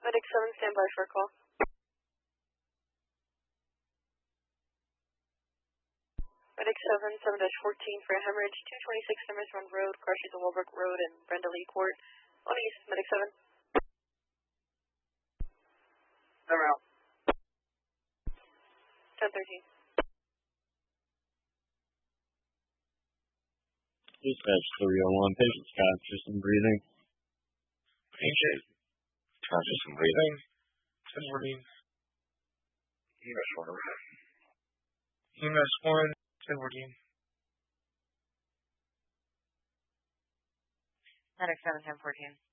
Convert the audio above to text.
Medic 7, stand by for a call. Medic 7, 7-14 for a hemorrhage, 226 Summers Run Road, crashes on Walbrook Road and Brenda Lee Court. On east, Medic 7. They're out. 1013. Dispatch 301, patient's conscious and breathing. Patient conscious and breathing. 1014. EMS 1. EMS 1, 1014. Medic 7, 1014.